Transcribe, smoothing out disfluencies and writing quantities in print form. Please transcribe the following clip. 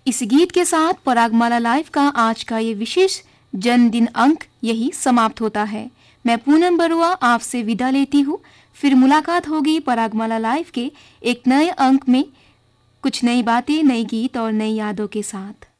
इस गीत के साथ परागमाला लाइव का आज का ये विशेष जन्मदिन अंक यही समाप्त होता है। मैं पूनम बरुआ आपसे विदा लेती हूँ। फिर मुलाकात होगी परागमाला लाइव के एक नए अंक में, कुछ नई बातें, नई गीत और नई यादों के साथ।